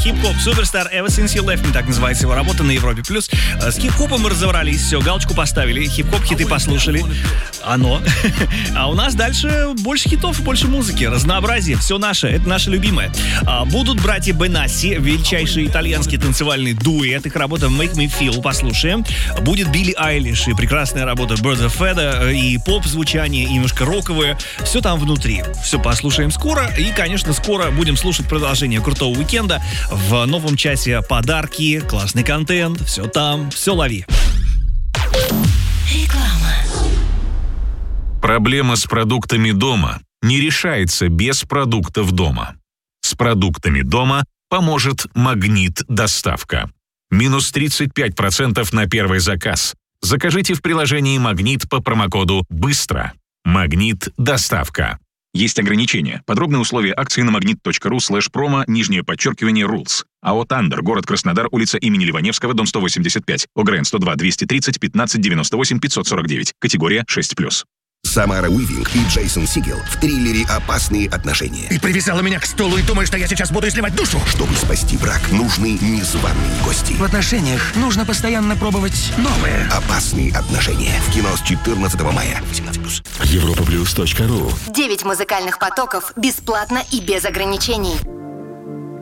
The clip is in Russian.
Хип-хоп Суперстар Ever Since You Left Me, так называется его работа на Европе+. С хип-хопом мы разобрались, все, галочку поставили, хип-хоп хиты послушали. Оно. А у нас дальше больше хитов, больше музыки, разнообразие, все наше, это наше любимое. Будут братья Бенасси, величайший итальянский танцевальный дуэт, их работа Make Me Feel, послушаем. Будет Билли Айлиш и прекрасная работа Birds of Feather, и поп-звучание, и немножко роковое. Все там внутри. Все послушаем скоро. И, конечно, скоро будем слушать продолжение крутого уикенда. В новом часе подарки, классный контент. Все там, все лови. Реклама. Проблема с продуктами дома не решается без продуктов дома. С продуктами дома поможет Магнит Доставка. Минус 35% на первый заказ. Закажите в приложении «Магнит» по промокоду «Быстро». «Магнит Доставка». Есть ограничения. Подробные условия акции на magnit.ru/promo, _rules. АО «Тандер», город Краснодар, улица имени Ливаневского, дом 185, ОГРН 102 230 15 98 549, категория 6+. Самара Уивинг и Джейсон Сигел в триллере «Опасные отношения». Ты привязала меня к стулу и думаешь, что я сейчас буду изливать душу? Чтобы спасти брак, нужны незваные гости. В отношениях нужно постоянно пробовать новое. «Опасные отношения» в кино с 14 мая. 17+. Европаплюс.ру. 9 музыкальных потоков бесплатно и без ограничений.